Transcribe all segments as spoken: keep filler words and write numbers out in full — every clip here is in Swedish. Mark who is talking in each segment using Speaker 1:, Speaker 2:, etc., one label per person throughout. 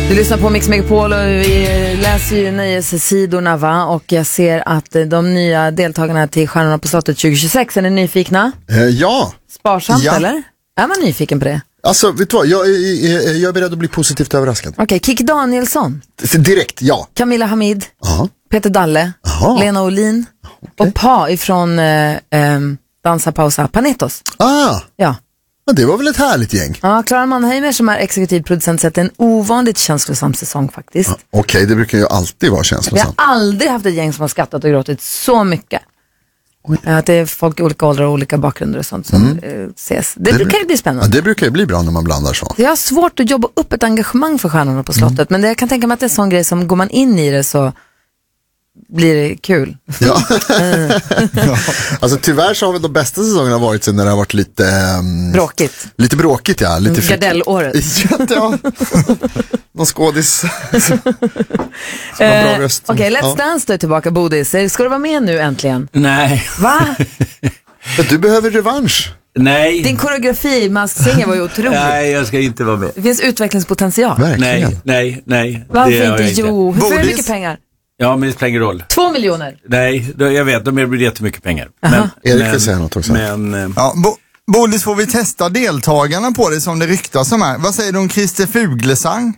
Speaker 1: Du lyssnar på Mix Megapol och vi läser ju nöjessidorna, va? Och jag ser att de nya deltagarna till Stjärnorna på slottet tjugo tjugosex, är ni nyfikna?
Speaker 2: Eh, ja.
Speaker 1: Sparsamt,
Speaker 2: ja.
Speaker 1: eller? Är man nyfiken på det?
Speaker 2: Alltså, vet du vad? Jag, jag, jag är beredd att bli positivt överraskad.
Speaker 1: Okej, okay, Kikki Danielsson.
Speaker 2: Direkt, ja.
Speaker 1: Camilla Hamid.
Speaker 2: Aha.
Speaker 1: Peter Dalle. Aha. Lena Olin. Okay. Och Pa ifrån eh, eh, Dansa Pausa Panetos.
Speaker 2: Ah,
Speaker 1: ja.
Speaker 2: Men det var väl ett härligt gäng.
Speaker 1: Ja, Clara Mannheimer som är exekutiv producent sätter en ovanligt känslosam säsong faktiskt.
Speaker 2: Ja, Okej, okay, det brukar ju alltid vara känslosamt.
Speaker 1: Vi har aldrig haft ett gäng som har skrattat och gråtit så mycket. Oj. Att det är folk i olika åldrar och olika bakgrunder och sånt som mm. eh, ses. Det, det brukar ju bli spännande.
Speaker 2: Ja, det brukar ju bli bra när man blandar så.
Speaker 1: Det är svårt att jobba upp ett engagemang för Stjärnorna på slottet. Mm. Men det, jag kan tänka mig att det är en sån grej som går man in i det så blir det kul. Ja.
Speaker 2: mm. ja. Alltså tyvärr så har väl de bästa säsongerna varit sen när det har varit lite um,
Speaker 1: bråkigt.
Speaker 2: Lite bråkigt, ja. Lite
Speaker 1: Gardellåret.
Speaker 2: ja. Någon skådis.
Speaker 1: eh, Okej, okay, Let's ja. Dance då tillbaka, Bodis. Ska du vara med nu äntligen?
Speaker 3: Nej.
Speaker 1: Va?
Speaker 2: Du behöver revansch.
Speaker 3: Nej.
Speaker 1: Din koreografi, Mask Singer, var ju otrolig.
Speaker 3: Nej, jag ska inte vara med.
Speaker 1: Det finns utvecklingspotential.
Speaker 2: Verkligen.
Speaker 3: Nej, nej, nej.
Speaker 1: Varför inte? Jo, hur får du mycket pengar?
Speaker 3: Ja, men det spelar ingen roll.
Speaker 1: Två miljoner?
Speaker 3: Nej, jag vet, de blir jättemycket pengar.
Speaker 1: Men,
Speaker 2: Erik vill säga något också.
Speaker 3: Men,
Speaker 4: ja, Bo- Bodis, får vi testa deltagarna på det som det ryktas om här? Vad säger du om Christer Fuglesang?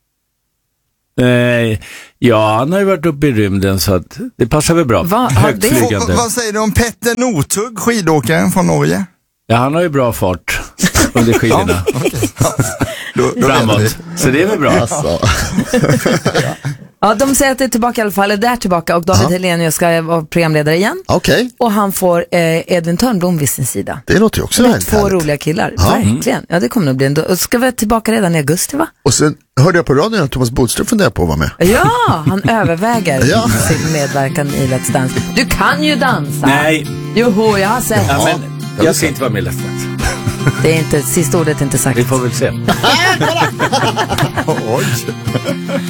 Speaker 3: Eh, ja, han har ju varit uppe i rymden så att det passar väl bra.
Speaker 1: Va?
Speaker 3: Högtflygande.
Speaker 4: Vad säger du om Petter Northug, skidåkaren från Norge?
Speaker 3: Ja, han har ju bra fart under skidorna.
Speaker 4: ja, okay. ja. Då, då
Speaker 3: framåt. Så det är väl bra.
Speaker 2: Alltså.
Speaker 1: Ja, de säger att det är tillbaka i alla fall, är där tillbaka och David Helenius ska vara programledare igen.
Speaker 2: Okej. Okay.
Speaker 1: Och han får eh, Edvin Törnblom vid sin sida.
Speaker 2: Det låter ju också
Speaker 1: det är
Speaker 2: väldigt
Speaker 1: två
Speaker 2: härligt.
Speaker 1: roliga killar,
Speaker 2: ja.
Speaker 1: verkligen. Ja, det kommer nog bli en... Ska vi tillbaka redan i augusti, va?
Speaker 2: Och sen hörde jag på radion att Thomas Bodström funderar på att vara med.
Speaker 1: Ja, han överväger
Speaker 2: ja.
Speaker 1: sin medverkan i Let's Dance. Du kan ju dansa.
Speaker 3: Nej.
Speaker 1: Joho, jag har sett.
Speaker 3: Ja, men jag ska inte vara med i Let's Dance.
Speaker 1: Det är inte, sista ordet är inte sagt.
Speaker 3: Vi får väl se.
Speaker 2: Oj.